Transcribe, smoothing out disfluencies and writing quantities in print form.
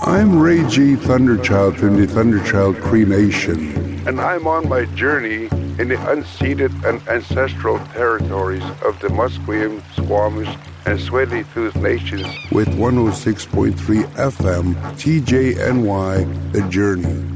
I'm Ray G. Thunderchild from the Thunderchild Cremation, and I'm on my journey in the unceded and ancestral territories of the Musqueam, Squamish, and Tsleil-Waututh Nations with 106.3 FM TJNY The Journey.